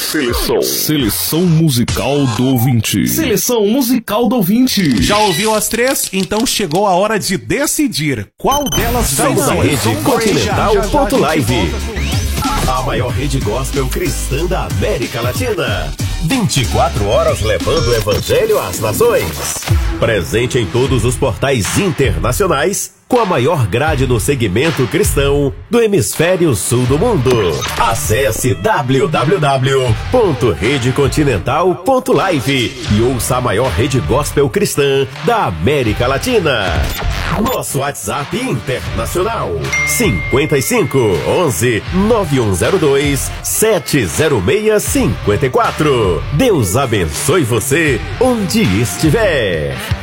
Seleção musical do ouvinte. Seleção musical do ouvinte. Já ouviu as três? Então chegou a hora de decidir qual delas vai Somos a ser. rede Continental.live, a maior rede gospel cristã da América Latina. 24 horas levando o evangelho às nações. Presente em todos os portais internacionais, com a maior grade no segmento cristão do hemisfério sul do mundo. Acesse www.redecontinental.live e ouça a maior rede gospel cristã da América Latina. Nosso WhatsApp internacional 55 11 9102 70654. Deus abençoe você onde estiver.